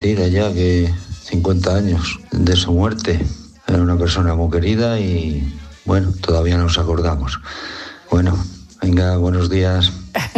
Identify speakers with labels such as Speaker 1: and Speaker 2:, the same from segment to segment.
Speaker 1: mentira ya que 50 años de su muerte. Era una persona muy querida y, bueno, todavía nos acordamos. Bueno, venga, buenos días.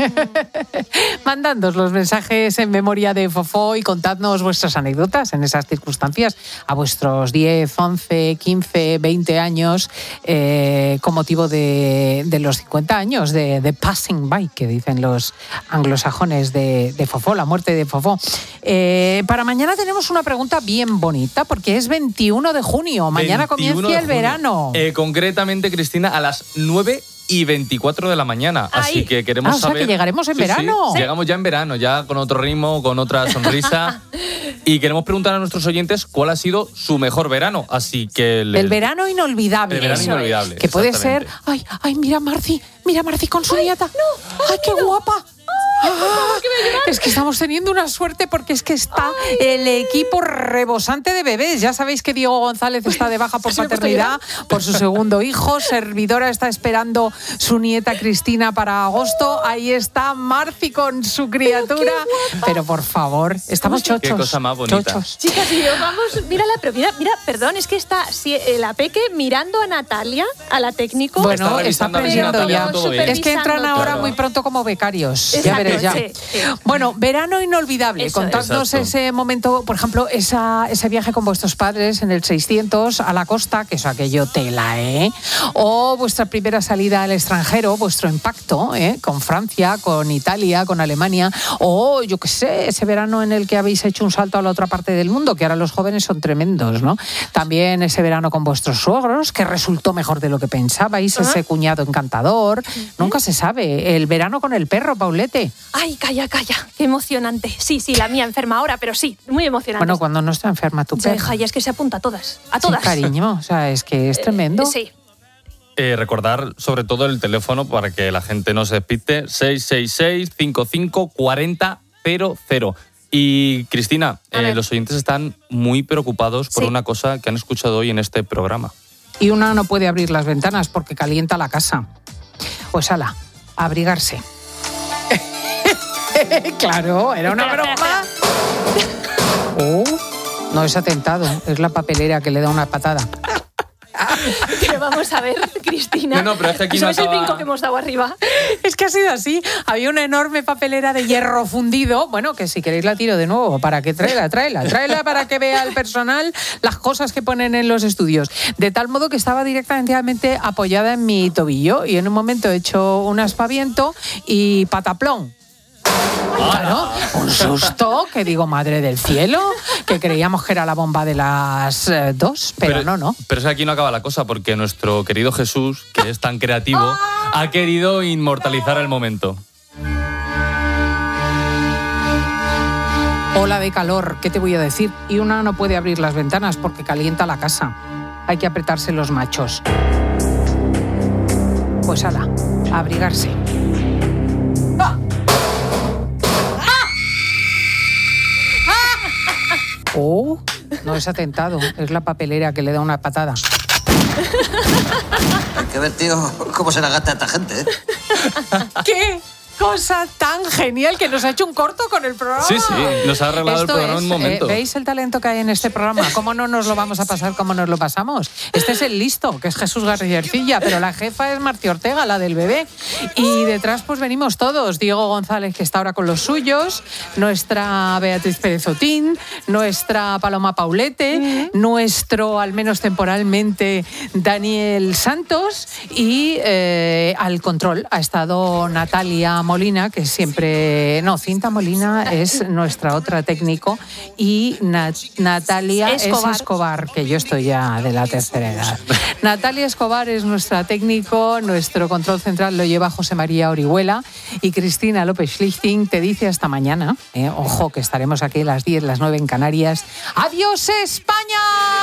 Speaker 2: Mandadnos los mensajes en memoria de Fofó y contadnos vuestras anécdotas en esas circunstancias a vuestros 10, 11, 15, 20 años con motivo de los 50 años de Passing By, que dicen los anglosajones de Fofó, la muerte de Fofó. Para mañana tenemos una pregunta bien bonita porque es 21 de junio. Mañana comienza el verano.
Speaker 3: Concretamente, Cristina, a las 9:24 de la mañana. Así que queremos saber...
Speaker 2: O sea, que llegaremos en verano.
Speaker 3: Sí. Llegamos ya en verano, ya con otro ritmo, con otra sonrisa. Y queremos preguntar a nuestros oyentes cuál ha sido su mejor verano. Así que...
Speaker 2: El verano inolvidable.
Speaker 3: El verano inolvidable.
Speaker 2: Que puede ser... Ay, mira Marci con su nieta. No, ay, qué guapa. Es que estamos teniendo una suerte porque es que está el equipo rebosante de bebés. Ya sabéis que Diego González está de baja por paternidad, por su segundo hijo. Servidora está esperando su nieta Cristina para agosto. Ahí está Marci con su criatura. Pero por favor, estamos chochos.
Speaker 3: Qué cosa más bonita.
Speaker 2: Chochos.
Speaker 4: Chicas, y yo, vamos, mira, perdón, es que está la Peque mirando a Natalia, a la técnico.
Speaker 2: Bueno, está aprendiendo ya. Es que entran ahora
Speaker 3: todo.
Speaker 2: Muy pronto como becarios.
Speaker 4: Exacto,
Speaker 2: Ya veréis. Ya.
Speaker 4: Sí.
Speaker 2: Bueno, verano inolvidable.
Speaker 4: Eso
Speaker 2: Contadnos ese momento, por ejemplo, ese viaje con vuestros padres en el 600 a la costa, que es aquello tela, ¿eh? O vuestra primera salida al extranjero, vuestro impacto, con Francia, con Italia, con Alemania, o yo qué sé, ese verano en el que habéis hecho un salto a la otra parte del mundo, que ahora los jóvenes son tremendos, ¿no? También ese verano con vuestros suegros, que resultó mejor de lo que pensabais, ese cuñado encantador. Nunca se sabe. El verano con el perro, Paulete.
Speaker 4: Ay, calla, qué emocionante. Sí, la mía enferma ahora, pero sí, muy emocionante.
Speaker 2: Bueno, cuando no está enferma tu perro.
Speaker 4: Deja, ya es que se apunta a todas.
Speaker 2: Sí, cariño, o sea, es que es tremendo.
Speaker 4: Sí.
Speaker 3: Recordar sobre todo el teléfono para que la gente no se despiste, 666-5540-00. Y Cristina, los oyentes están muy preocupados por una cosa que han escuchado hoy en este programa.
Speaker 2: Y una no puede abrir las ventanas porque calienta la casa. Pues ala, a abrigarse. Claro, era una broma. No es atentado, es la papelera que le da una patada.
Speaker 4: Pero vamos a ver, Cristina.
Speaker 3: No, pero es que aquí
Speaker 4: ¿Eso
Speaker 3: no
Speaker 4: es el
Speaker 3: acaba...
Speaker 4: brinco que hemos dado arriba?
Speaker 2: Es que ha sido así. Había una enorme papelera de hierro fundido. Bueno, que si queréis la tiro de nuevo. Para que tráela para que vea el personal las cosas que ponen en los estudios. De tal modo que estaba directamente apoyada en mi tobillo. Y en un momento he hecho un aspaviento y pataplón. Claro, un susto, que digo, madre del cielo, que creíamos que era la bomba de las 2, pero no.
Speaker 3: Pero es que aquí no acaba la cosa, porque nuestro querido Jesús, que es tan creativo, ha querido inmortalizar el momento.
Speaker 2: Ola de calor, ¿qué te voy a decir? Y una no puede abrir las ventanas porque calienta la casa. Hay que apretarse los machos. Pues ala, a abrigarse. No es atentado, es la papelera que le da una patada.
Speaker 5: Hay que ver, tío, cómo se la gasta esta gente, ¿eh?
Speaker 2: ¿Qué cosa tan genial que nos ha hecho un corto con el programa?
Speaker 3: Sí, nos ha arreglado el programa en un momento.
Speaker 2: ¿Veis el talento que hay en este programa? ¿Cómo no nos lo vamos a pasar como nos lo pasamos? Este es el listo, que es Jesús García, pero la jefa es Martí Ortega, la del bebé. Y detrás pues venimos todos. Diego González, que está ahora con los suyos, nuestra Beatriz Pérez Otín, nuestra Paloma Paulete, nuestro, al menos temporalmente, Daniel Santos, y al control ha estado Natalia Molina, que siempre... No, Cinta Molina es nuestra otra técnico, y Natalia Escobar, que yo estoy ya de la tercera edad. Natalia Escobar es nuestra técnico, nuestro control central lo lleva José María Orihuela, y Cristina López Schlichting te dice hasta mañana. Ojo, que estaremos aquí a las 10, las 9 en Canarias. ¡Adiós, España!